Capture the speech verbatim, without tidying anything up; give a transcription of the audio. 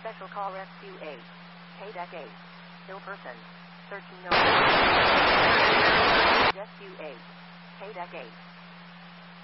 Special call Rescue eight. K D E C eight. Ill person. thirteen oh. Rescue eight. K D E C eight.